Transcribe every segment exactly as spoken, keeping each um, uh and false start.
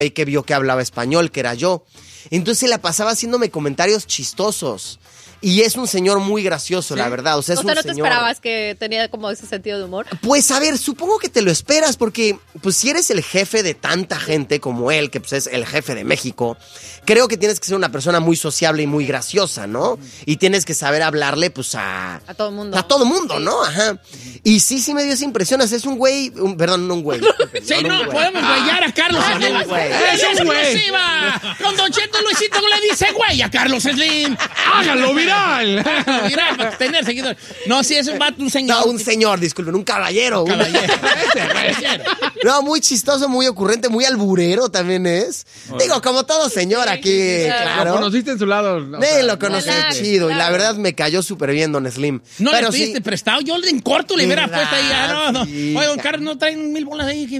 que vio que hablaba español, que era yo. Entonces se la pasaba haciéndome comentarios chistosos. Y es un señor muy gracioso, ¿sí? La verdad. O sea, es o sea, un ¿no señor... te esperabas que tenía como ese sentido de humor? Pues a ver, supongo que te lo esperas porque pues si eres el jefe de tanta gente como él, que pues es el jefe de México, creo que tienes que ser una persona muy sociable y muy graciosa, ¿no? Y tienes que saber hablarle pues a... A todo mundo. A todo mundo, sí. ¿no? Ajá. Y sí, sí me dio esa impresión. Es un güey... Un, perdón, no un güey. Sí, no, no podemos güeyar a Carlos ah, Slim. No, ¡Es exclusiva! Con Don Cheto Luisito le dice güey a Carlos Slim. ¡Hágalo viral! Viral para tener seguidores. No, sí, es un vato, un señor. No, un señor, disculpen, un caballero. Un caballero. No, muy chistoso, muy ocurrente, muy alburero también es. Bueno. Digo, como todo señor aquí, claro. Lo conociste en su lado. Me o sea, lo conocí no, chido claro. Y la verdad me cayó súper bien, don Slim. No pero le pediste sí, prestado, yo en corto le hubiera puesto ahí. Ah, no, no. Sí, oye, don Carlos, no traen mil bolas ahí. Que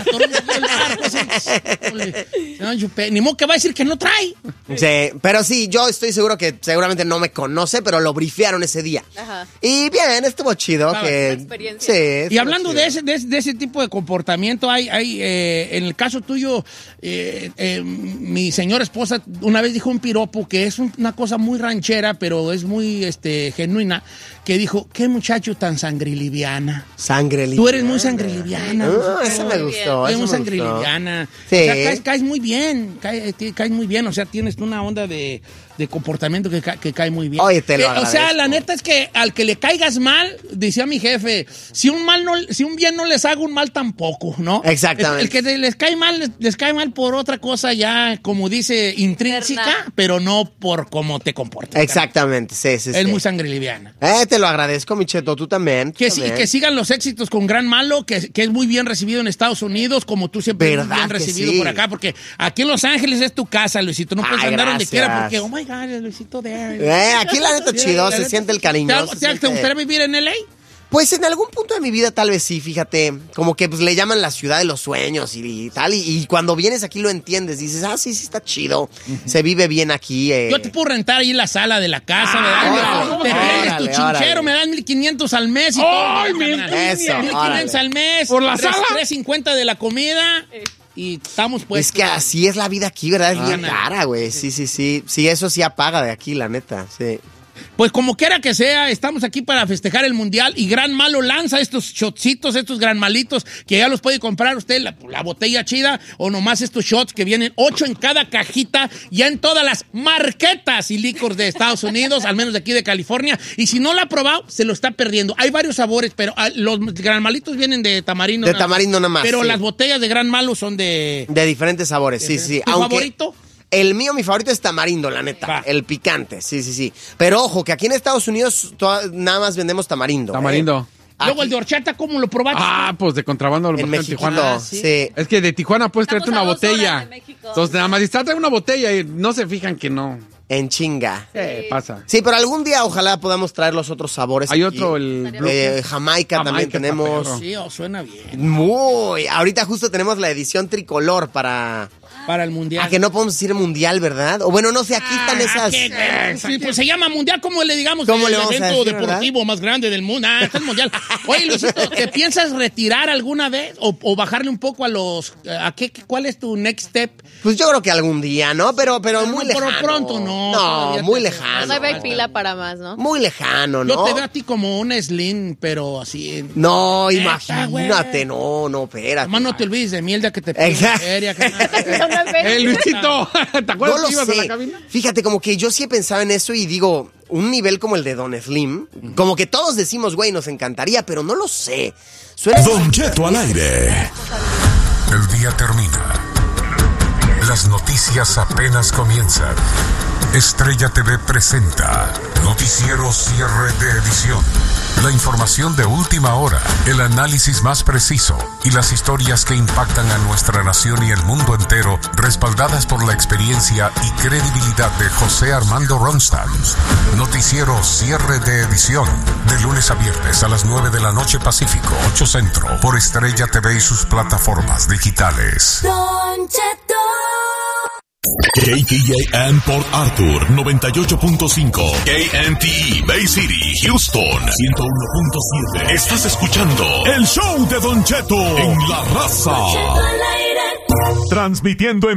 no, ni modo que va a decir que no trae. Sí, pero sí, yo estoy seguro que seguramente no me conoce, pero lo brifearon ese día. Ajá. Y bien, estuvo chido. Claro, que, experiencia. Sí, y hablando de ese, de ese, de ese tipo de comportamiento, hay, hay eh, en el caso tuyo, eh, eh, mi señora esposa una vez dijo un piropo que es un, una cosa muy ranchera, pero es muy este, genuina, que dijo, qué muchacho tan sangre liviana. Sangre liviana. Tú eres muy sangre liviana. No, eso me gustó. Eres muy sangre gustó. liviana. Sí. O sea, caes, caes muy bien, caes, caes muy bien, o sea, tienes una onda de, de comportamiento que, ca, que cae muy bien. Oye, te lo eh, agradezco. O sea, la neta es que al que le caigas mal, decía mi jefe, si un mal no, si un bien no les hago, un mal tampoco, ¿no? Exactamente. El, el que les cae mal, les, les cae mal por otra cosa ya, como dice, intrínseca, Interna. Pero no por cómo te comportas. Exactamente, sí, sí, sí. Es muy sangre liviana. Eh, te lo agradezco, Micheto, tú también. Tú que, también. Sí, que sigan los éxitos con Gran Malo, que, que es muy bien recibido en Estados Unidos, como tú siempre eres muy bien recibido sí? por acá, porque aquí en Los Ángeles es tu casa, Luisito, no puedes Ay, andar gracias. donde quiera, porque, oh my God, Luisito de... Eh, aquí la neta chido, se siente el cariño. ¿Te, te, ¿Te gustaría vivir en L A? Pues en algún punto de mi vida tal vez sí, fíjate, como que pues le llaman la ciudad de los sueños y, y tal, y, y cuando vienes aquí lo entiendes, dices, ah, sí, sí está chido, uh-huh. Se vive bien aquí. Eh. Yo te puedo rentar ahí la sala de la casa, ah, ¿verdad? Te tienes tu chinchero, me dan mil quinientos al mes y ¡Ay, todo. mil quinientos al mes. ¿Por la tres, sala? tres cincuenta de la comida. Y estamos pues. Es que así es la vida aquí, ¿verdad? Es bien cara, güey. Sí, sí, sí. Sí, eso sí apaga de aquí, la neta, sí. Pues como quiera que sea, estamos aquí para festejar el Mundial y Gran Malo lanza estos shotcitos, estos gran malitos, que ya los puede comprar usted, la, la botella chida, o nomás estos shots que vienen ocho en cada cajita, ya en todas las marquetas y licores de Estados Unidos, al menos de aquí de California. Y si no lo ha probado, se lo está perdiendo. Hay varios sabores, pero uh, los gran malitos vienen de tamarindo. De tamarindo nada más. Pero sí. Las botellas de Gran Malo son de... De diferentes sabores, de, sí, sí. ¿Tu Aunque... favorito? El mío, mi favorito es tamarindo, la neta. Va. El picante, sí, sí, sí. Pero ojo, que aquí en Estados Unidos toda, nada más vendemos tamarindo. Tamarindo. ¿Eh? Luego el de horchata, ¿cómo lo probaste? Ah, pues de contrabando lo en México, en Tijuana. Ah, ¿sí? Sí. Es que de Tijuana puedes Estamos traerte una a dos botella. horas de México. Entonces, nada más está trae una botella y no se fijan que no. En chinga. ¿Qué sí. pasa? Sí, pero algún día ojalá podamos traer los otros sabores. Hay aquí. otro, el... Eh, Jamaica, Jamaica también tenemos. Sí, oh, suena bien. Muy. Ahorita justo tenemos la edición tricolor para... Para el Mundial. A que no podemos decir Mundial, ¿verdad? O bueno, no sé, aquí están ah, esas... ¿qué? Sí, pues se llama Mundial, ¿cómo le digamos? ¿Cómo el le vamos evento a decir, deportivo verdad? Más grande del mundo. Ah, este es Mundial. Oye, Luisito, ¿te piensas retirar alguna vez o, o bajarle un poco a los... A qué, ¿Cuál es tu next step? Pues yo creo que algún día, ¿no? Pero, pero no, muy no, lejano. Pero pronto no. No, muy lejano. No hay pila para más, ¿no? Muy lejano, ¿no? Yo te veo a ti como un slim, pero así... No, Neta, imagínate, güey. no, no, espérate. Además, no te olvides de mierda que te pido Exacto. feria. Que ¡Eh, Luisito! ¿Te acuerdas No que lo ibas a la sé. cabina? Fíjate, como que yo sí he pensado en eso y digo, un nivel como el de Don Slim, como que todos decimos, güey, nos encantaría, pero no lo sé. Suena... Don Cheto al aire. El día termina. Las noticias apenas comienzan. Estrella T V presenta Noticiero Cierre de Edición. La información de última hora, el análisis más preciso y las historias que impactan a nuestra nación y el mundo entero, respaldadas por la experiencia y credibilidad de José Armando Ronstadt. Noticiero Cierre de Edición, de lunes a viernes a las nueve de la noche Pacífico, ocho Centro, por Estrella T V y sus plataformas digitales. Don Cheto. K T A M Port Arthur noventa y ocho punto cinco, K M T E Bay City, Houston ciento uno punto siete. Estás escuchando el show de Don Cheto en La Raza. Don Cheto al aire. Transmitiendo en